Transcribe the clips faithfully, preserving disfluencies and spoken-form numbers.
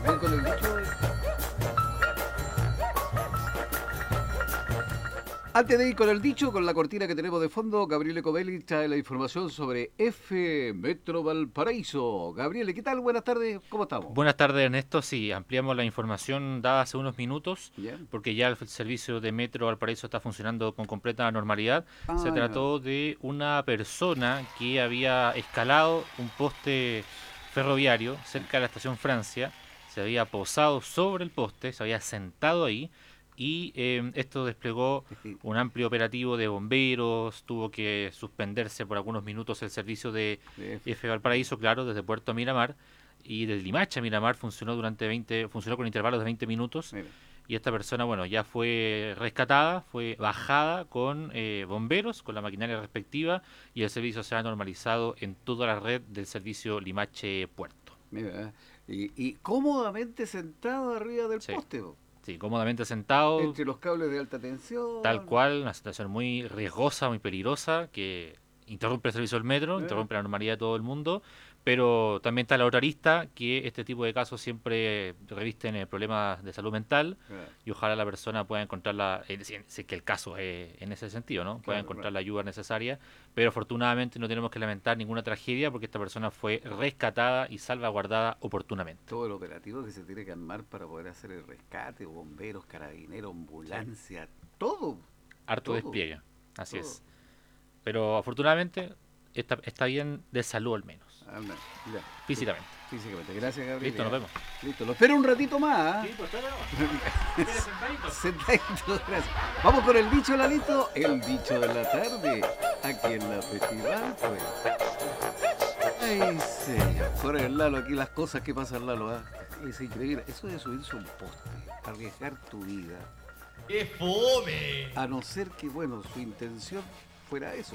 Ven con el dicho. Antes de ir con el dicho, con la cortina que tenemos de fondo, Gabriele Covelli trae la información sobre F Metro Valparaíso. Gabriele, ¿qué tal? Buenas tardes, ¿cómo estamos? Buenas tardes, Ernesto. Sí, ampliamos la información dada hace unos minutos, ¿Ya? porque ya el servicio de Metro Valparaíso está funcionando con completa normalidad. Se Ah, ya. trató de una persona que había escalado un poste ferroviario cerca de la estación Francia, se había posado sobre el poste, se había sentado ahí y eh, esto desplegó un amplio operativo de bomberos, tuvo que suspenderse por algunos minutos el servicio de F Valparaíso, claro, desde Puerto Miramar, y desde Limache a Miramar funcionó durante veinte, funcionó con intervalos de veinte minutos. Mire. Y esta persona, bueno, ya fue rescatada, fue bajada con eh, bomberos, con la maquinaria respectiva, y el servicio se ha normalizado en toda la red del servicio Limache Puerto. Mira, y, y cómodamente sentado arriba del Sí. poste, ¿no? Sí, cómodamente sentado. Entre los cables de alta tensión. Tal cual, una situación muy riesgosa, muy peligrosa, que interrumpe el servicio del metro, ¿Eh? interrumpe la normalidad de todo el mundo, pero también está la otra arista, que este tipo de casos siempre revisten eh, problemas de salud mental, Claro. y ojalá la persona pueda encontrar la, eh, si, si que el caso es en ese sentido, ¿no? Pueda Claro, encontrar claro. la ayuda necesaria, pero afortunadamente no tenemos que lamentar ninguna tragedia porque esta persona fue rescatada y salvaguardada oportunamente. Todo el operativo que se tiene que armar para poder hacer el rescate, bomberos, carabineros, ambulancia, sí. todo. Harto todo, despliegue, así todo. es. Pero afortunadamente está, está bien de salud al menos. Ah, no, ya. Físicamente. Físicamente. Gracias, Gabriel. Listo, nos vemos. Listo, lo espero un ratito más. ¿Eh? Sí, pues está sentadito. Sentadito, gracias. Vamos con el dicho, Lalito. El dicho de la tarde. Aquí en la festival, pues. Ay, señor. Con el Lalo, aquí las cosas que pasan, Lalo. ¿eh? Es increíble. Eso de subirse a un poste, arriesgar tu vida. ¡Qué fome! A no ser que, bueno, su intención fuera eso.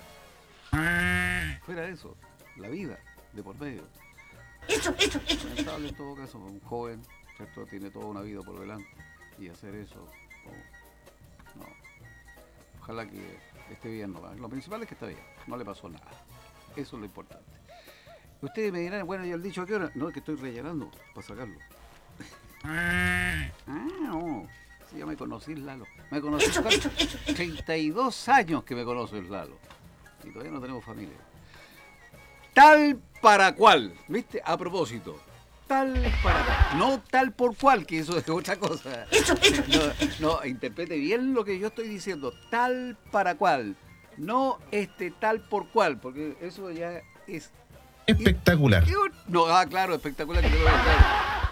Fuera eso. La vida, de por medio. Eso, eso, eso. Lamentable en todo caso, un joven, ¿cierto? Tiene toda una vida por delante. Y hacer eso, oh, no. Ojalá que esté bien, no. Lo principal es que está bien, no le pasó nada. Eso es lo importante. Ustedes me dirán, bueno, ya el dicho a qué hora. No, es que estoy rellenando para sacarlo. Ah, no. Sí, ya me conocí, Lalo. Me conocí treinta y dos años que me conoce el Lalo. Y todavía no tenemos familia. Tal para cual, ¿viste? A propósito. Tal para cual. No tal por cual, que eso es otra cosa. No, no, interprete bien lo que yo estoy diciendo. Tal para cual. No este tal por cual, porque eso ya es... Espectacular. No, ah, claro, espectacular. Que lo claro.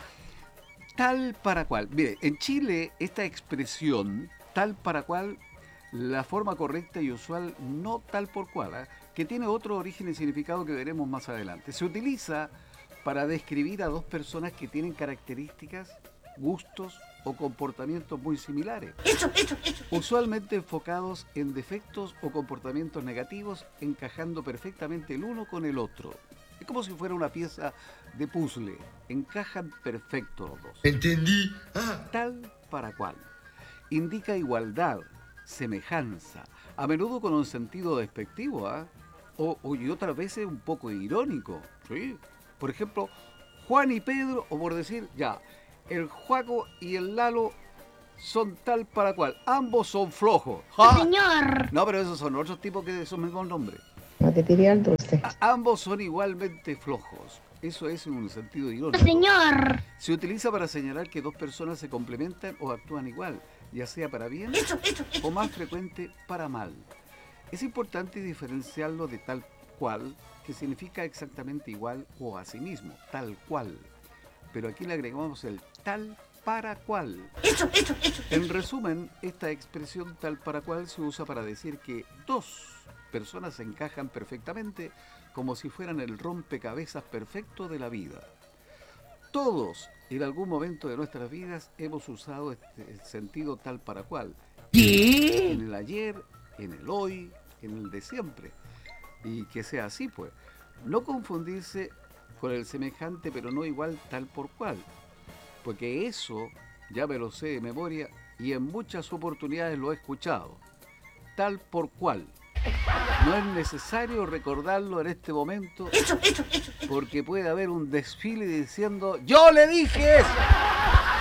Tal para cual. Mire, en Chile esta expresión, tal para cual, la forma correcta y usual, no tal por cual, ¿eh? que tiene otro origen y significado que veremos más adelante. Se utiliza para describir a dos personas que tienen características, gustos o comportamientos muy similares, usualmente enfocados en defectos o comportamientos negativos, encajando perfectamente el uno con el otro. Es como si fuera una pieza de puzzle. Encajan perfecto los dos. Entendí. Ah. Tal para cual. Indica igualdad, semejanza, a menudo con un sentido despectivo, ¿eh? o, o y otras veces un poco irónico. ¿Sí? Por ejemplo, Juan y Pedro, o por decir, ya, el Juaco y el Lalo son tal para cual. Ambos son flojos. ¡Ja! Señor. No, pero esos son otros tipos que esos mismos nombres. No te tiré al dulce. A- ambos son igualmente flojos. Eso es en un sentido irónico. Señor. Se utiliza para señalar que dos personas se complementan o actúan igual, ya sea para bien o más frecuente para mal. Es importante diferenciarlo de tal cual, que significa exactamente igual o a sí mismo, tal cual. Pero aquí le agregamos el tal para cual. En resumen, esta expresión tal para cual se usa para decir que dos personas se encajan perfectamente como si fueran el rompecabezas perfecto de la vida. Todos, en algún momento de nuestras vidas, hemos usado este sentido tal para cual. ¿Qué? En el ayer, en el hoy, en el de siempre. Y que sea así, pues. No confundirse con el semejante, pero no igual tal por cual. Porque eso, ya me lo sé de memoria, y en muchas oportunidades lo he escuchado. Tal por cual. No es necesario recordarlo en este momento Eso, eso, eso. porque puede haber un desfile diciendo ¡yo le dije eso!